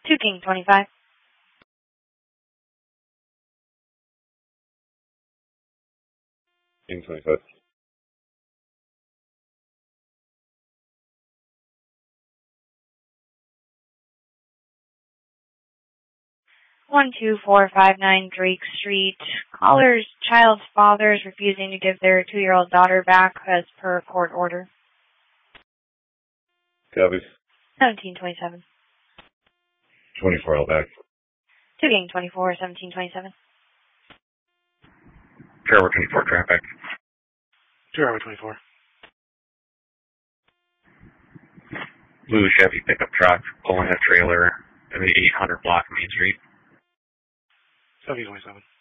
2 King 25. King 25. 12459 Drake Street. Caller's child's father is refusing to give their 2-year-old daughter back as per court order. Copy. 1727. 24 L back. 2 King 24, 1727. Tower 24 traffic. Tower 24. Blue Chevy pickup truck pulling a trailer in the 800 block Main Street. 1727.